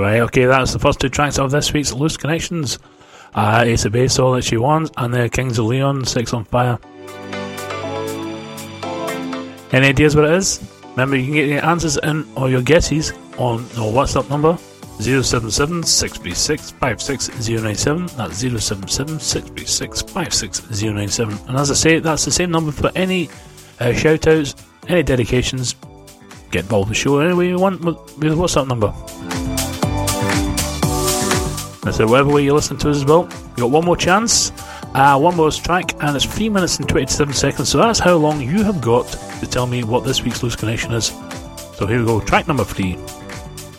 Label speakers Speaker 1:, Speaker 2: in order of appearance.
Speaker 1: Right, okay, that's the first two tracks of this week's Loose Connections. Ace of Base, All That She Wants, and the Kings of Leon, Sex on Fire. Any ideas what it is? Remember, you can get your answers in or your guesses on our WhatsApp number 077 636 56097. That's 077 636 56097. And as I say, that's the same number for any shout outs, any dedications. Get involved with the show any way you want with the WhatsApp number. So whatever way you listen to us as well, you got one more chance, one more track, and it's 3 minutes and 27 seconds, so that's how long you have got to tell me what this week's Loose Connection is. So here we go, track number 3.